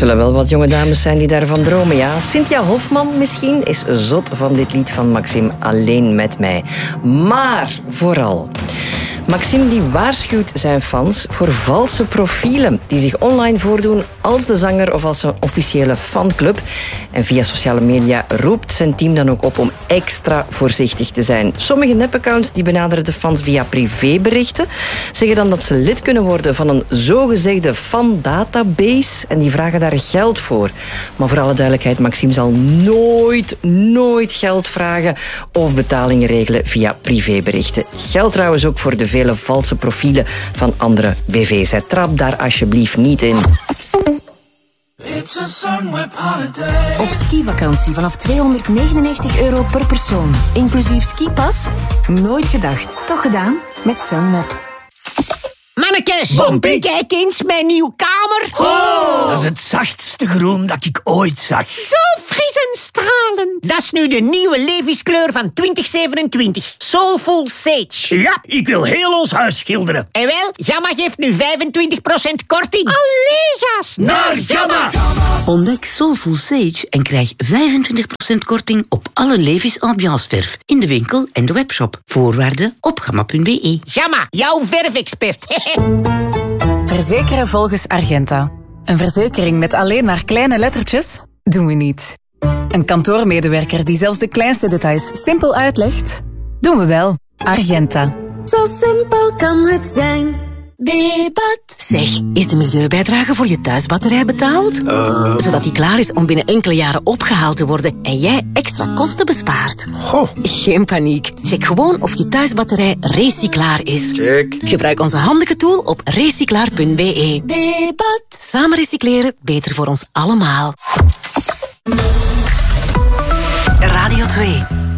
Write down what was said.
zullen wel wat jonge dames zijn die daarvan dromen, ja. Cynthia Hofman misschien is zot van dit lied van Maxime, Alleen met mij. Maar vooral... Maxime die waarschuwt zijn fans voor valse profielen die zich online voordoen als de zanger of als een officiële fanclub. En via sociale media roept zijn team dan ook op om extra voorzichtig te zijn. Sommige nepaccounts die benaderen de fans via privéberichten, zeggen dan dat ze lid kunnen worden van een zogezegde fan-database en die vragen daar geld voor. Maar voor alle duidelijkheid, Maxime zal nooit geld vragen of betalingen regelen via privéberichten. Geldt trouwens ook voor de vele valse profielen van andere BV's. Trap daar alsjeblieft niet in. Op skivakantie vanaf €299 per persoon, inclusief skipas? Nooit gedacht. Toch gedaan? Met Sunweb. Mannekes, Bompie. kijk eens mijn nieuwe kamer. Oh, dat is het zachtste groen dat ik ooit zag. Zo fris en stralend. Dat is nu de nieuwe levenskleur van 2027. Soulful Sage. Ja, ik wil heel ons huis schilderen. En wel, Gamma geeft nu 25% korting. Allee, gast. Naar Gamma! Ontdek Soulful Sage en krijg 25% korting op alle Levi's ambianceverf in de winkel en de webshop. Voorwaarden op gamma.be. Gamma, jouw verfexpert. Verzekeren volgens Argenta. Een verzekering met alleen maar kleine lettertjes? Doen we niet. Een kantoormedewerker die zelfs de kleinste details simpel uitlegt? Doen we wel. Argenta. Zo simpel kan het zijn. Bebat. Zeg, is de milieubijdrage voor je thuisbatterij betaald? Zodat die klaar is om binnen enkele jaren opgehaald te worden en jij extra kosten bespaart. Goh. Geen paniek. Check gewoon of je thuisbatterij recyclaar is. Check. Gebruik onze handige tool op recyclaar.be. Bebat. Samen recycleren, beter voor ons allemaal. Radio 2.